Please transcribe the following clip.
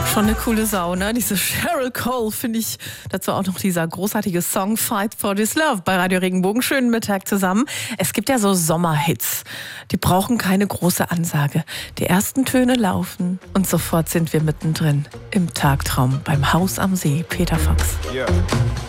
Schon eine coole Sau, ne? Diese Cheryl Cole, finde ich. Dazu auch noch dieser großartige Song Fight for This Love bei Radio Regenbogen. Schönen Mittag zusammen. Es gibt ja so Sommerhits. Die brauchen keine große Ansage. Die ersten Töne laufen und sofort sind wir mittendrin. Im Tagtraum beim Haus am See. Peter Fox. Yeah.